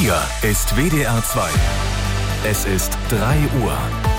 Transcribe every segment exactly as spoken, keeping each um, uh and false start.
Hier ist W D R zwei. Es ist drei Uhr.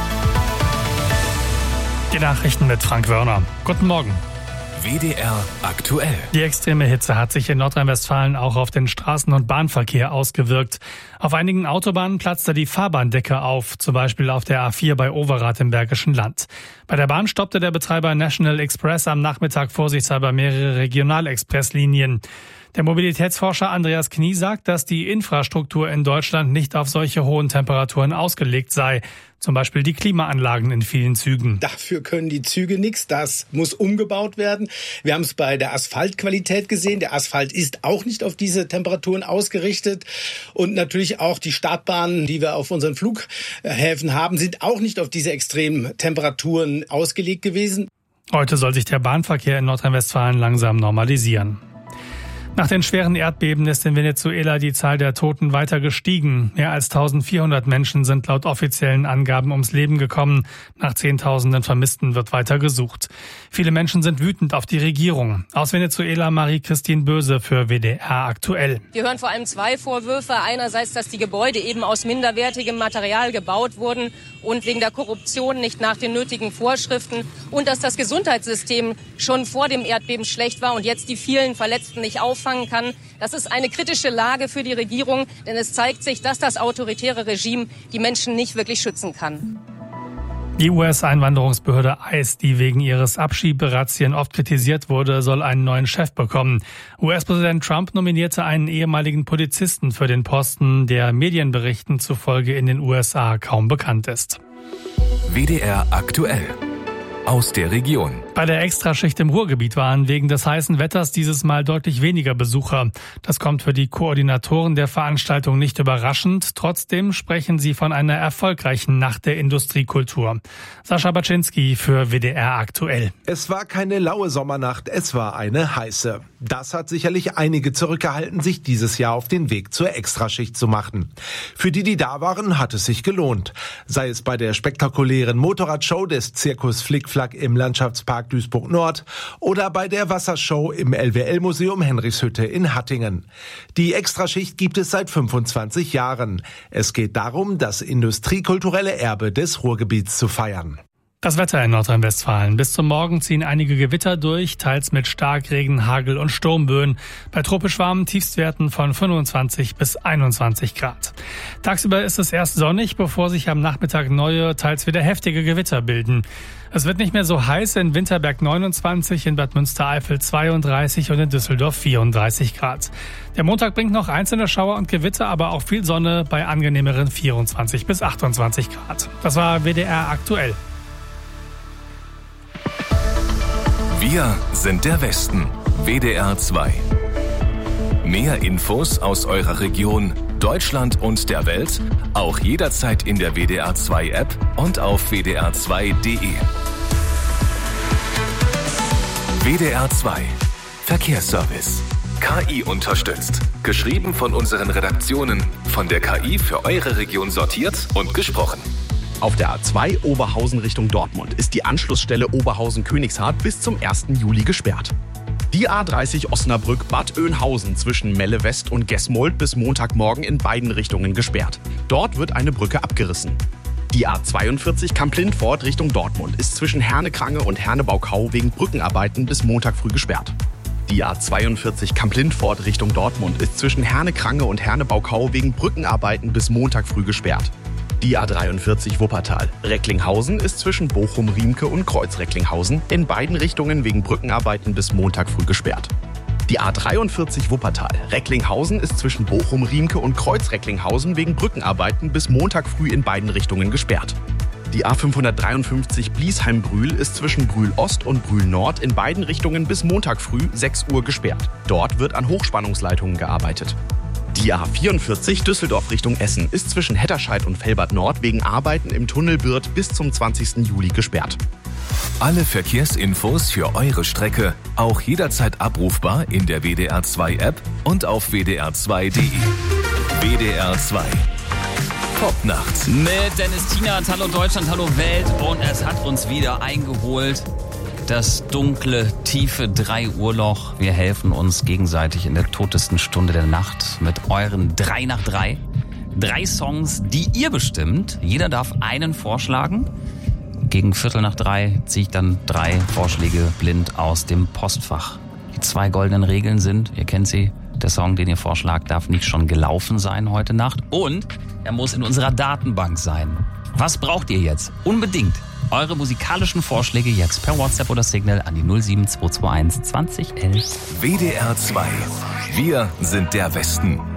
Die Nachrichten mit Frank Wörner. Guten Morgen. W D R aktuell. Die extreme Hitze hat sich in Nordrhein-Westfalen auch auf den Straßen- und Bahnverkehr ausgewirkt. Auf einigen Autobahnen platzte die Fahrbahndecke auf, zum Beispiel auf der A vier bei Overath im Bergischen Land. Bei der Bahn stoppte der Betreiber National Express am Nachmittag vorsichtshalber mehrere Regionalexpresslinien. Der Mobilitätsforscher Andreas Knie sagt, dass die Infrastruktur in Deutschland nicht auf solche hohen Temperaturen ausgelegt sei. Zum Beispiel die Klimaanlagen in vielen Zügen. Dafür können die Züge nichts. Das muss umgebaut werden. Wir haben es bei der Asphaltqualität gesehen. Der Asphalt ist auch nicht auf diese Temperaturen ausgerichtet. Und natürlich auch die Startbahnen, die wir auf unseren Flughäfen haben, sind auch nicht auf diese extremen Temperaturen ausgelegt gewesen. Heute soll sich der Bahnverkehr in Nordrhein-Westfalen langsam normalisieren. Nach den schweren Erdbeben ist in Venezuela die Zahl der Toten weiter gestiegen. Mehr als eintausendvierhundert Menschen sind laut offiziellen Angaben ums Leben gekommen. Nach Zehntausenden Vermissten wird weiter gesucht. Viele Menschen sind wütend auf die Regierung. Aus Venezuela Marie-Christine Böse für W D R aktuell. Wir hören vor allem zwei Vorwürfe. Einerseits, dass die Gebäude eben aus minderwertigem Material gebaut wurden und wegen der Korruption nicht nach den nötigen Vorschriften. Und dass das Gesundheitssystem schon vor dem Erdbeben schlecht war und jetzt die vielen Verletzten nicht auffangen kann. Das ist eine kritische Lage für die Regierung, denn es zeigt sich, dass das autoritäre Regime die Menschen nicht wirklich schützen kann. Die U S-Einwanderungsbehörde I C E, die wegen ihres Abschieberazzien oft kritisiert wurde, soll einen neuen Chef bekommen. U S-Präsident Trump nominierte einen ehemaligen Polizisten für den Posten, der Medienberichten zufolge in den U S A kaum bekannt ist. W D R aktuell. Aus der Region. Bei der Extraschicht im Ruhrgebiet waren wegen des heißen Wetters dieses Mal deutlich weniger Besucher. Das kommt für die Koordinatoren der Veranstaltung nicht überraschend. Trotzdem sprechen sie von einer erfolgreichen Nacht der Industriekultur. Sascha Baczynski für W D R aktuell. Es war keine laue Sommernacht, es war eine heiße. Das hat sicherlich einige zurückgehalten, sich dieses Jahr auf den Weg zur Extraschicht zu machen. Für die, die da waren, hat es sich gelohnt. Sei es bei der spektakulären Motorradshow des Zirkus Flickflack im Landschaftspark Duisburg Nord oder bei der Wassershow im L W L-Museum Henrichshütte in Hattingen. Die Extraschicht gibt es seit fünfundzwanzig Jahren. Es geht darum, das industriekulturelle Erbe des Ruhrgebiets zu feiern. Das Wetter in Nordrhein-Westfalen. Bis zum Morgen ziehen einige Gewitter durch, teils mit Starkregen, Hagel und Sturmböen. Bei tropisch warmen Tiefstwerten von fünfundzwanzig bis einundzwanzig Grad. Tagsüber ist es erst sonnig, bevor sich am Nachmittag neue, teils wieder heftige Gewitter bilden. Es wird nicht mehr so heiß, in Winterberg neunundzwanzig, in Bad Münstereifel zweiunddreißig und in Düsseldorf vierunddreißig Grad. Der Montag bringt noch einzelne Schauer und Gewitter, aber auch viel Sonne bei angenehmeren vierundzwanzig bis achtundzwanzig Grad. Das war W D R aktuell. Wir sind der Westen. W D R zwei. Mehr Infos aus eurer Region, Deutschland und der Welt, auch jederzeit in der W D R zwei App und auf w d r zwei punkt d e. W D R zwei. Verkehrsservice. K I unterstützt. Geschrieben von unseren Redaktionen. Von der K I für eure Region sortiert und gesprochen. Auf der A zwei Oberhausen Richtung Dortmund ist die Anschlussstelle Oberhausen-Königshardt bis zum ersten Juli gesperrt. Die A dreißig Osnabrück-Bad Oeynhausen zwischen Melle West und Gesmold bis Montagmorgen in beiden Richtungen gesperrt. Dort wird eine Brücke abgerissen. Die A zweiundvierzig Kamp-Lindfort Richtung Dortmund ist zwischen Herne-Krange und Herne-Baukau wegen Brückenarbeiten bis Montag früh gesperrt. Die A zweiundvierzig Kamp-Lindfort Richtung Dortmund ist zwischen Herne-Krange und Herne-Baukau wegen Brückenarbeiten bis Montag früh gesperrt. Die A dreiundvierzig Wuppertal. Recklinghausen ist zwischen Bochum-Riemke und Kreuz-Recklinghausen in beiden Richtungen wegen Brückenarbeiten bis Montag früh gesperrt. Die A dreiundvierzig Wuppertal. Recklinghausen ist zwischen Bochum-Riemke und Kreuz-Recklinghausen wegen Brückenarbeiten bis Montag früh in beiden Richtungen gesperrt. Die A fünfhundertdreiundfünfzig Bliesheim-Brühl ist zwischen Brühl-Ost und Brühl-Nord in beiden Richtungen bis Montag früh sechs Uhr gesperrt. Dort wird an Hochspannungsleitungen gearbeitet. Die A vierundvierzig Düsseldorf Richtung Essen ist zwischen Hetterscheid und Velbad Nord wegen Arbeiten im Tunnel Birth bis zum zwanzigsten Juli gesperrt. Alle Verkehrsinfos für eure Strecke auch jederzeit abrufbar in der W D R zwei App und auf w d r zwei punkt d e. W D R zwei. Popnacht. Mit Dennis Tienert, hallo Deutschland, hallo Welt und es hat uns wieder eingeholt. Das dunkle, tiefe drei Uhr Loch. Wir helfen uns gegenseitig in der totesten Stunde der Nacht mit euren drei nach drei. Drei Songs, die ihr bestimmt. Jeder darf einen vorschlagen. Gegen Viertel nach drei ziehe ich dann drei Vorschläge blind aus dem Postfach. Die zwei goldenen Regeln sind, ihr kennt sie, der Song, den ihr vorschlagt, darf nicht schon gelaufen sein heute Nacht. Und er muss in unserer Datenbank sein. Was braucht ihr jetzt? Unbedingt eure musikalischen Vorschläge jetzt per WhatsApp oder Signal an die null sieben zwei zwei eins zwanzig elf. W D R zwei. Wir sind der Westen.